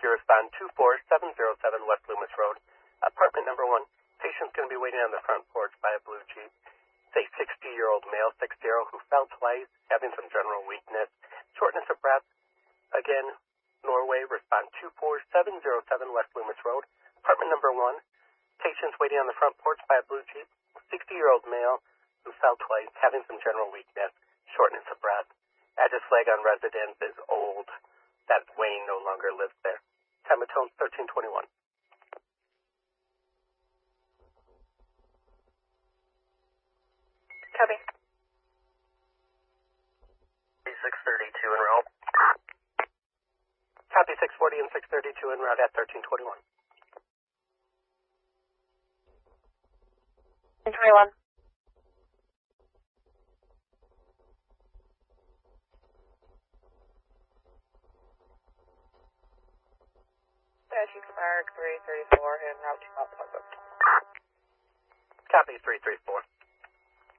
you respond 24707 West Loomis Road, apartment number 1. Patient's going to be waiting on the front porch by a blue Jeep. It's a 60-year-old male, 60, who fell twice, having some general weakness, shortness of breath. Again, Norway, respond 24707 West Loomis Road, apartment number 1. Patient's waiting on the front porch by a blue Jeep. 60-year-old male who fell twice, having some general weakness, shortness of breath. Address flag on residence is old. That Wayne no longer lives there. Time of tone 1321. Copy. 632 en route. Copy 640 and 632 en route at 1321. 21. Chief Mark 334 en route to Mount Pleasant. Copy 334.